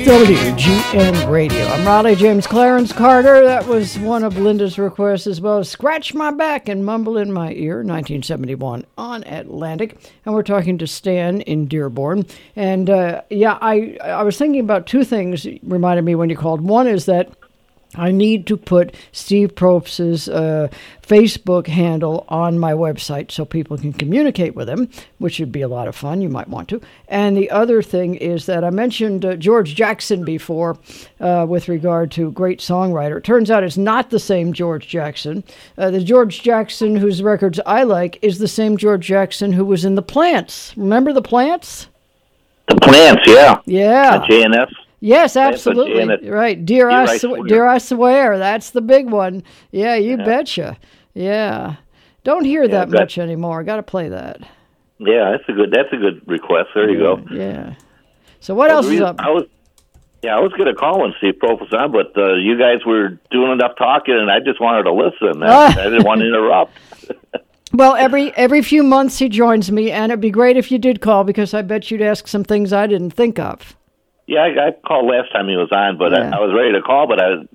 WGN Radio. I'm Raleigh James Clarence Carter. That was one of Linda's requests as well. Scratch My Back and Mumble in My Ear, 1971 on Atlantic. And we're talking to Stan in Dearborn. And I was thinking about two things reminded me when you called. One is that I need to put Steve Probst's Facebook handle on my website so people can communicate with him, which would be a lot of fun. You might want to. And the other thing is that I mentioned George Jackson before with regard to great songwriter. It turns out it's not the same George Jackson. The George Jackson whose records I like is the same George Jackson who was in The Plants. Remember The Plants? The Plants, yeah. Yeah. JNS. Yes, absolutely. Right. Dear I Swear. That's the big one. Yeah, you betcha. Yeah. Don't hear that much anymore. Got to play that. Yeah, that's a good request. There you go. Yeah. So what else is up? I was going to call and see if Prof was on, but you guys were doing enough talking, and I just wanted to listen. I didn't want to interrupt. Well, every few months he joins me, and it'd be great if you did call because I bet you'd ask some things I didn't think of. Yeah, I called last time he was on, but I was ready to call, but I'm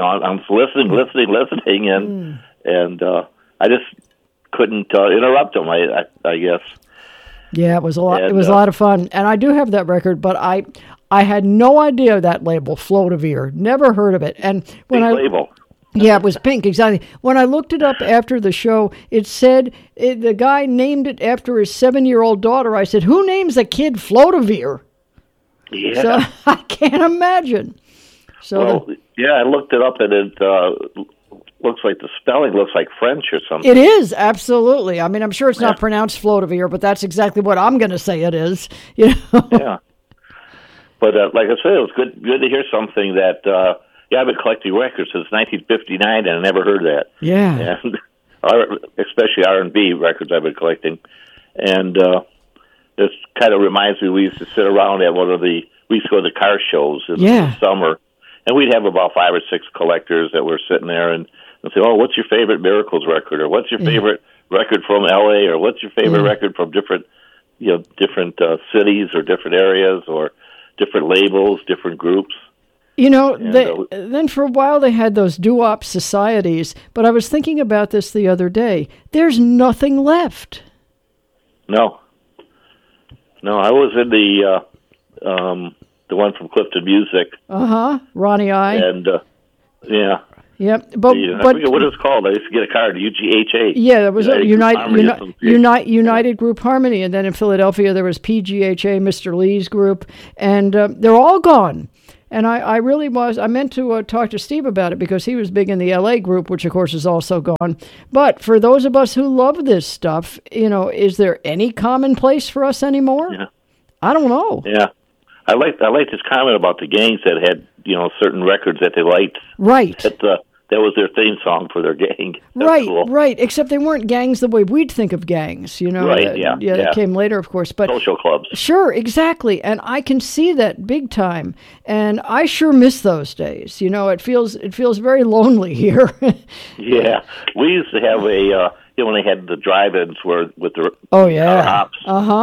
listening, and I just couldn't interrupt him. I guess. Yeah, it was a lot. It was a lot of fun, and I do have that record, but I had no idea that label, Float of Ear. Never heard of it, and when label. Yeah, it was pink, exactly. When I looked it up after the show, it said the guy named it after his 7-year-old daughter. I said, "Who names a kid Float of Ear?" Yeah. So I can't imagine. So I looked it up, and it looks like the spelling looks like French or something. It is, absolutely. I mean, I'm sure it's not pronounced Float of Ear, but that's exactly what I'm going to say it is. You know? Yeah. But like I said, it was good to hear something that, I've been collecting records since 1959, and I never heard that. Yeah. And especially R&B records I've been collecting. And this kind of reminds me, we used to sit around at we used to go to the car shows in the summer, and we'd have about 5 or 6 collectors that were sitting there and say, "Oh, what's your favorite Miracles record?" or "What's your favorite record from L.A.?" or "What's your favorite record from different cities or different areas or different labels, different groups?" You know, then for a while they had those doo-wop societies, but I was thinking about this the other day. There's nothing left. No, I was in the one from Clifton Music. Ronnie I. And Yep, but I forget what it was called. I used to get a card, UGHA. Yeah, there was United Group Harmony, and then in Philadelphia there was PGHA, Mr. Lee's group, and they're all gone. And I really I meant to talk to Steve about it because he was big in the LA group, which of course is also gone. But for those of us who love this stuff, is there any commonplace for us anymore? Yeah. I don't know. Yeah. I liked his comment about the gangs that had, certain records that they liked. Right. That was their theme song for their gang. That's right, cool. Right. Except they weren't gangs the way we'd think of gangs, Right, that came later, of course. But social clubs. Sure, exactly. And I can see that big time. And I sure miss those days. It feels very lonely here. Yeah. We used to have when they had the drive-ins with the hops.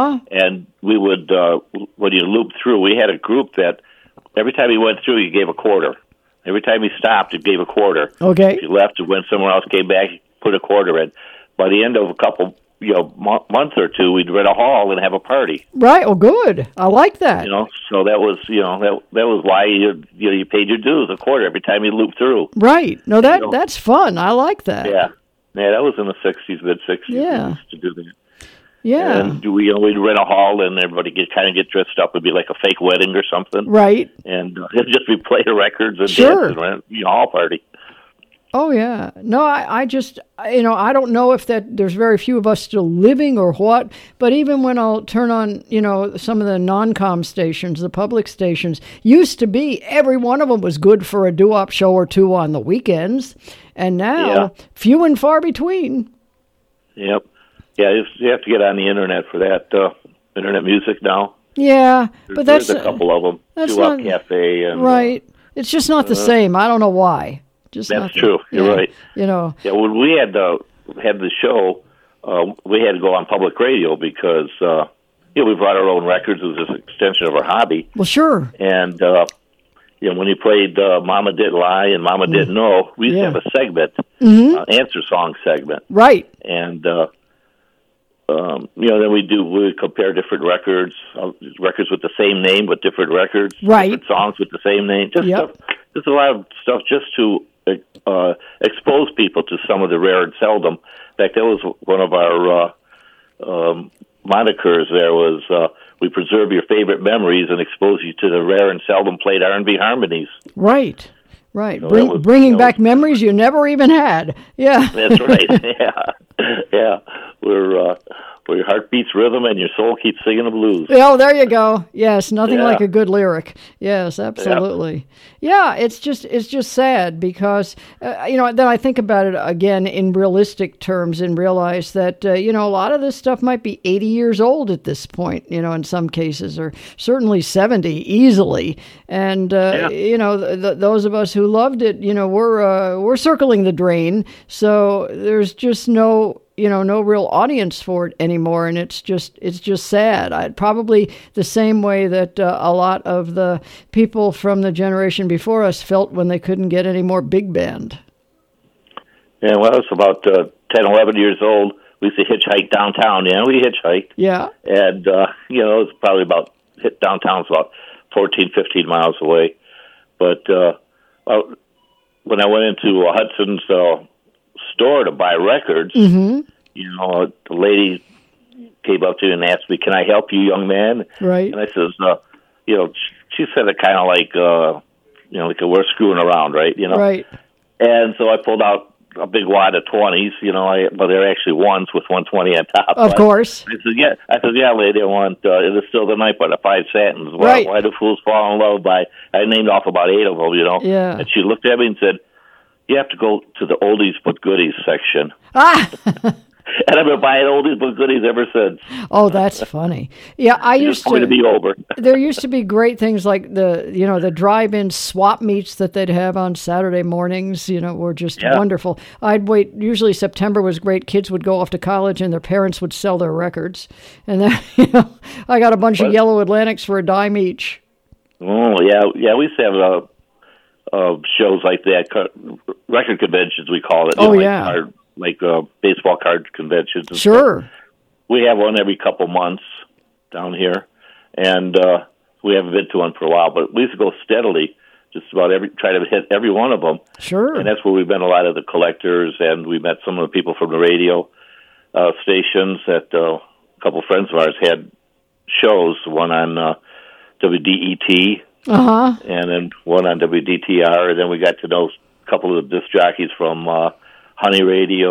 And we would, when you loop through, we had a group that every time you went through, you gave a quarter. Every time he stopped, it gave a quarter. Okay. If he left and went somewhere else, came back, he put a quarter in. By the end of a couple, month or two, we'd rent a hall and have a party. Right. Oh, good. I like that. So that was, that was why you paid your dues, a quarter every time you looped through. Right. No, that's fun. I like that. Yeah. Yeah, that was in the 60s, mid-60s. Yeah. We used to do that. Yeah. And we'd rent a hall, and everybody kind of get dressed up. It'd be like a fake wedding or something. Right. And it'd just be play the records and sure. dance and hall party. Oh, yeah. No, I just, I don't know if there's very few of us still living or what, but even when I'll turn on, some of the non-com stations, the public stations, used to be every one of them was good for a doo-wop show or two on the weekends, and now few and far between. Yep. Yeah, you have to get on the internet for that, internet music now. Yeah, but there's a couple of them. Doo-wop Cafe. And, right. It's just not the same. I don't know why. That's true. You're right. Yeah, when we had the show, we had to go on public radio because we brought our own records. It was just an extension of our hobby. Well, sure. And when he played Mama Didn't Lie and Mama Didn't Know, we used to have a segment, answer song segment. Right. And, then we compare different records with the same name, but different records, right. different songs with the same name. Just a lot of stuff just to expose people to some of the rare and seldom. In fact, that was one of our monikers there was, we preserve your favorite memories and expose you to the rare and seldom played R&B harmonies. Right. Bringing back memories you never even had. Yeah. That's right. Yeah. Where your heart beats rhythm and your soul keeps singing the blues. Oh, there you go. Yes, nothing like a good lyric. Yes, absolutely. Yeah, it's just sad because, then I think about it again in realistic terms and realize that, a lot of this stuff might be 80 years old at this point, in some cases, or certainly 70 easily. And, those of us who loved it, we're circling the drain. So there's just no real audience for it anymore, and it's just sad. Probably the same way that a lot of the people from the generation before us felt when they couldn't get any more big band. Yeah, well, it's about 10, 11 years old. We used to hitchhike downtown. We hitchhiked. Yeah. And, it's probably downtown's about 14, 15 miles away. But when I went into Hudson's store to buy records, the lady came up to me and asked me, "Can I help you, young man?" Right. And I says, she said it kind of like we're screwing around, right? Right. And so I pulled out a big wad of 20s, but they're actually ones with 120 on top. Of course. I said, yeah, lady, I want It Is Still the Night by the Five Satins. Right. Why Do Fools Fall in Love by, I named off about 8 of them, Yeah. And she looked at me and said, you have to go to the oldies but goodies section. And I've been buying oldies but goodies ever since. Oh, that's funny. Yeah, I used to be over. There used to be great things like the drive-in swap meets that they'd have on Saturday mornings, were just wonderful. I'd wait, usually September was great. Kids would go off to college and their parents would sell their records. And then, I got a bunch of Yellow Atlantics for a dime each. Oh, yeah, we used to have shows like that, record conventions we call it. Like baseball card conventions. And sure. Stuff. We have one every couple months down here, and we haven't been to one for a while, but we used to go steadily, just about try to hit every one of them. Sure. And that's where we've met a lot of the collectors, and we met some of the people from the radio stations that a couple of friends of ours had shows, one on WDET, and then one on WDTR, and then we got to know a couple of the disc jockeys from Honey Radio